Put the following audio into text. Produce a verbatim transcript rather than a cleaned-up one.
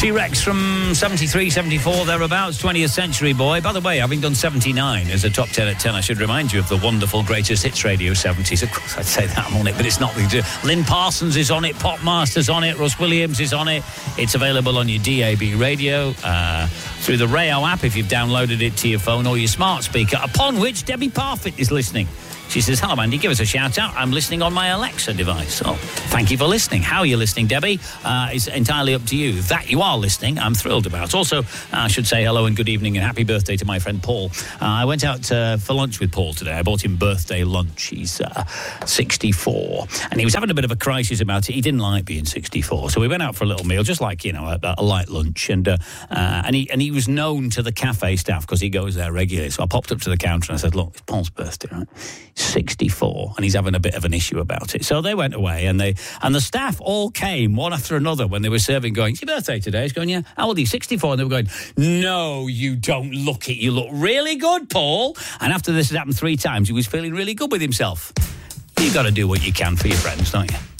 T-Rex from seventy-three, seventy-four, thereabouts, twentieth century boy. By the way, having done seventy-nine as a top ten at ten, I should remind you of the wonderful Greatest Hits Radio seventies. Of course, I'd say that I'm on it, but it's not. Lynn Parsons is on it, Pop Master's on it, Russ Williams is on it. It's available on your D A B radio, uh, through the Rayo app if you've downloaded it to your phone or your smart speaker, upon which Debbie Parfitt is listening. She says, hello, Andy, give us a shout-out. I'm listening on my Alexa device. So, thank you for listening. How you're listening, Debbie, uh, is entirely up to you. That you are listening, I'm thrilled about. Also, uh, I should say hello and good evening and happy birthday to my friend Paul. Uh, I went out uh, for lunch with Paul today. I bought him birthday lunch. He's uh, sixty-four. And he was having a bit of a crisis about it. He didn't like being sixty-four. So we went out for a little meal, just like, you know, a, a light lunch. And uh, uh, and he and he was known to the cafe staff because he goes there regularly. So I popped up to the counter and I said, look, it's Paul's birthday, right? sixty-four, and he's having a bit of an issue about it. So they went away, and they and the staff all came one after another when they were serving, going, it's your birthday today? He's going, yeah. How old are you? sixty-four. And they were going, no, you don't look it. You look really good, Paul. And after this had happened three times, he was feeling really good with himself. You've got to do what you can for your friends, don't you?